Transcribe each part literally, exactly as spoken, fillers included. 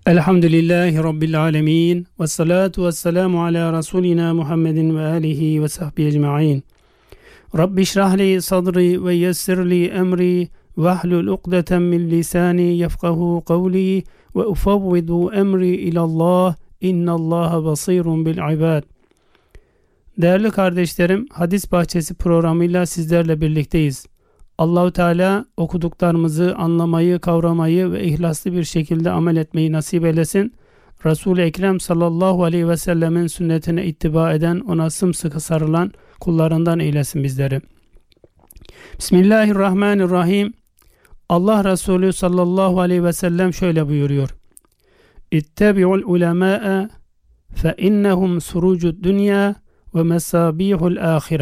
Elhamdülillahi Rabbil alemin. Ve salatu ve selamu ala Resulina Muhammedin ve alihi ve sahbihi ecma'in. Rabbi şrahli sadri ve yessirli emri ve ahlul ukdeten min lisani yefkahu kavli ve ufavvidu emri ilallah. İnnallaha basirun bil ibad. Değerli kardeşlerim, Hadis Bahçesi programıyla sizlerle birlikteyiz. Allah-u Teala okuduklarımızı anlamayı, kavramayı ve ihlaslı bir şekilde amel etmeyi nasip eylesin. Resul-i Ekrem sallallahu aleyhi ve sellemin sünnetine ittiba eden, ona sımsıkı sarılan kullarından eylesin bizleri. Bismillahirrahmanirrahim. Allah Resulü sallallahu aleyhi ve sellem şöyle buyuruyor. İttebi'ul ulemâ'e fe innehum surucud dünya ve mesabihul ahire.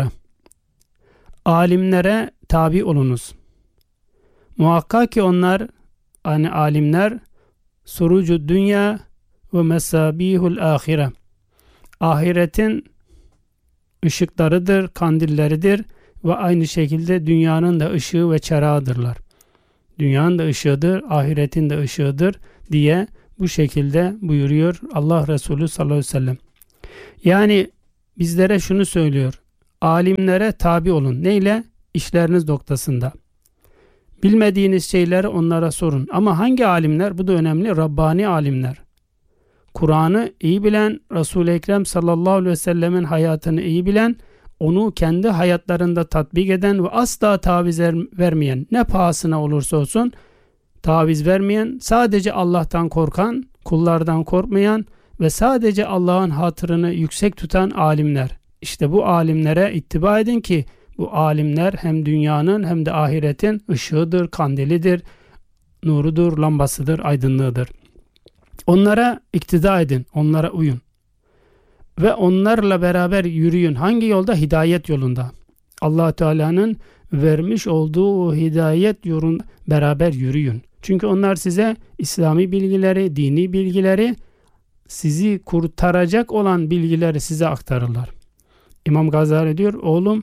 Alimlere tabi olunuz. Muhakkak ki onlar, yani alimler, surucud dünya ve mesabihul ahire, ahiretin ışıklarıdır, kandilleridir ve aynı şekilde dünyanın da ışığı ve çerağıdırlar. Dünyanın da ışığıdır, ahiretin de ışığıdır diye bu şekilde buyuruyor Allah Resulü sallallahu aleyhi ve sellem. Yani bizlere şunu söylüyor. Alimlere tabi olun. Neyle? İşleriniz noktasında. Bilmediğiniz şeyleri onlara sorun. Ama hangi alimler? Bu da önemli. Rabbani alimler. Kur'an'ı iyi bilen, Resul-i Ekrem sallallahu aleyhi ve sellemin hayatını iyi bilen, onu kendi hayatlarında tatbik eden ve asla taviz vermeyen, ne pahasına olursa olsun taviz vermeyen, sadece Allah'tan korkan, kullardan korkmayan ve sadece Allah'ın hatırını yüksek tutan alimler. İşte bu alimlere ittiba edin ki bu alimler hem dünyanın hem de ahiretin ışığıdır, kandilidir, nurudur, lambasıdır, aydınlığıdır. Onlara iktida edin, onlara uyun. Ve onlarla beraber yürüyün. Hangi yolda? Hidayet yolunda. Allah Teala'nın vermiş olduğu hidayet yolunda beraber yürüyün. Çünkü onlar size İslami bilgileri, dini bilgileri, sizi kurtaracak olan bilgileri size aktarırlar. İmam Gazali diyor, oğlum,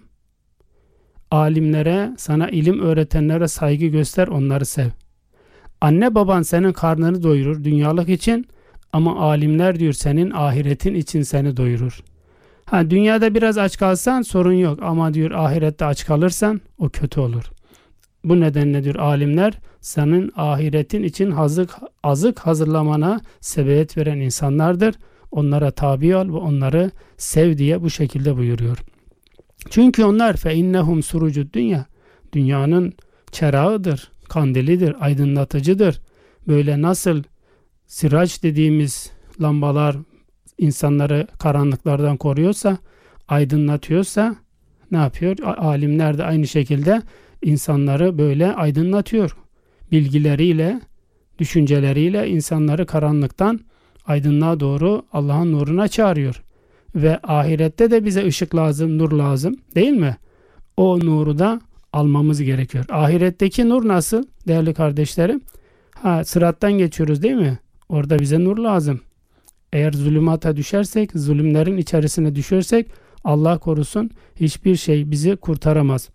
alimlere, sana ilim öğretenlere saygı göster, onları sev. Anne baban senin karnını doyurur dünyalık için, ama alimler diyor senin ahiretin için seni doyurur. Ha, dünyada biraz aç kalsan sorun yok, ama diyor ahirette aç kalırsan o kötü olur. Bu nedenle diyor alimler senin ahiretin için hazık, azık hazırlamana sebebiyet veren insanlardır. Onlara tabi ol ve onları sev diye bu şekilde buyuruyor. Çünkü onlar fe innehum surucud dünya, dünyanın çerağıdır, kandilidir, aydınlatıcıdır. Böyle nasıl siraç dediğimiz lambalar insanları karanlıklardan koruyorsa, aydınlatıyorsa, ne yapıyor? Alimler de aynı şekilde insanları böyle aydınlatıyor. Bilgileriyle, düşünceleriyle insanları karanlıktan aydınlığa doğru Allah'ın nuruna çağırıyor. Ve ahirette de bize ışık lazım, nur lazım, değil mi? O nuru da almamız gerekiyor. Ahiretteki nur nasıl değerli kardeşlerim? Ha, sırattan geçiyoruz değil mi? Orada bize nur lazım. Eğer zulümata düşersek, zulümlerin içerisine düşersek, Allah korusun, hiçbir şey bizi kurtaramaz.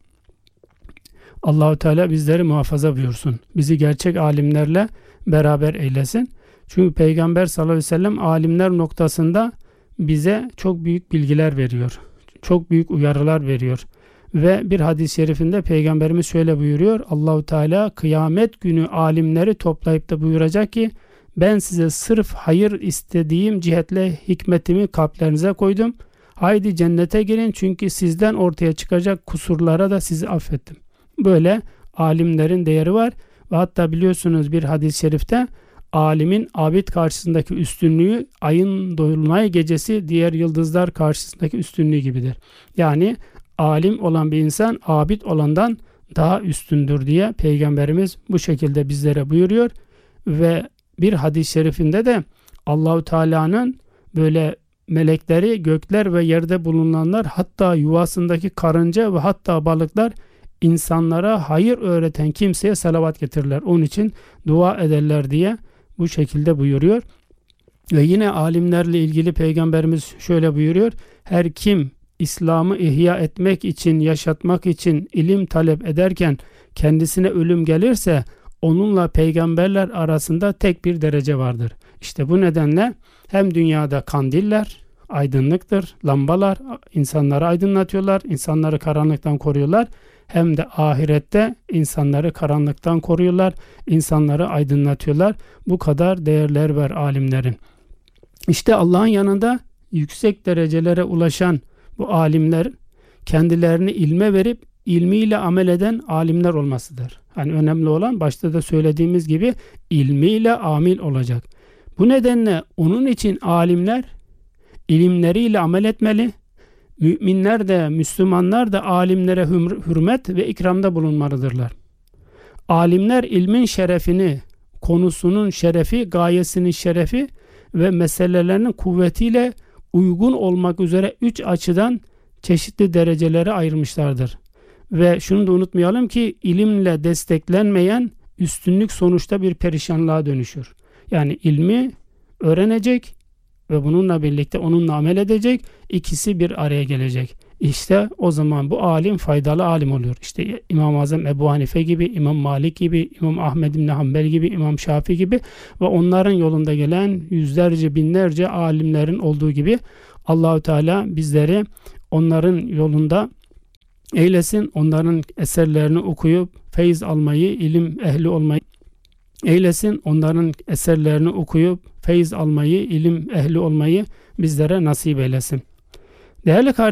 Allah-u Teala bizleri muhafaza buyursun. Bizi gerçek alimlerle beraber eylesin. Çünkü Peygamber sallallahu aleyhi ve sellem alimler noktasında bize çok büyük bilgiler veriyor. Çok büyük uyarılar veriyor. Ve bir hadis-i şerifinde Peygamberimiz şöyle buyuruyor. Allah-u Teala kıyamet günü alimleri toplayıp da buyuracak ki ben size sırf hayır istediğim cihetle hikmetimi kalplerinize koydum. Haydi cennete girin çünkü sizden ortaya çıkacak kusurlara da sizi affettim. Böyle alimlerin değeri var. Ve hatta biliyorsunuz bir hadis-i şerifte alimin abid karşısındaki üstünlüğü ayın dolunay gecesi diğer yıldızlar karşısındaki üstünlüğü gibidir. Yani alim olan bir insan abid olandan daha üstündür diye Peygamberimiz bu şekilde bizlere buyuruyor. Ve bir hadis-i şerifinde de Allah-u Teala'nın böyle melekleri, gökler ve yerde bulunanlar, hatta yuvasındaki karınca ve hatta balıklar insanlara hayır öğreten kimseye salavat getirirler. Onun için dua ederler diye bu şekilde buyuruyor. Ve yine alimlerle ilgili Peygamberimiz şöyle buyuruyor. Her kim İslam'ı ihya etmek için, yaşatmak için ilim talep ederken kendisine ölüm gelirse onunla peygamberler arasında tek bir derece vardır. İşte bu nedenle hem dünyada kandiller, aydınlıktır, lambalar insanları aydınlatıyorlar, insanları karanlıktan koruyorlar. Hem de ahirette insanları karanlıktan koruyorlar, insanları aydınlatıyorlar. Bu kadar değerler var alimlerin. İşte Allah'ın yanında yüksek derecelere ulaşan bu alimler kendilerini ilme verip ilmiyle amel eden alimler olmasıdır. Hani önemli olan başta da söylediğimiz gibi ilmiyle amil olacak. Bu nedenle onun için alimler ilimleriyle amel etmeli. Müminler de Müslümanlar da alimlere hürmet ve ikramda bulunmalıdırlar. Alimler ilmin şerefini, konusunun şerefi, gayesinin şerefi ve meselelerinin kuvvetiyle uygun olmak üzere üç açıdan çeşitli derecelere ayırmışlardır. Ve şunu da unutmayalım ki ilimle desteklenmeyen üstünlük sonuçta bir perişanlığa dönüşür. Yani ilmi öğrenecek ve bununla birlikte onunla amel edecek, ikisi bir araya gelecek. İşte o zaman bu alim faydalı alim oluyor. İşte İmam-ı Azam Ebu Hanife gibi, İmam Malik gibi, İmam Ahmed İbni Hanbel gibi, İmam Şafii gibi ve onların yolunda gelen yüzlerce, binlerce alimlerin olduğu gibi Allahu Teala bizleri onların yolunda eylesin. Onların eserlerini okuyup feyiz almayı, ilim ehli olmayı eylesin. Onların eserlerini okuyup feyiz almayı, ilim ehli olmayı bizlere nasip eylesin. Değerli kardeşlerim,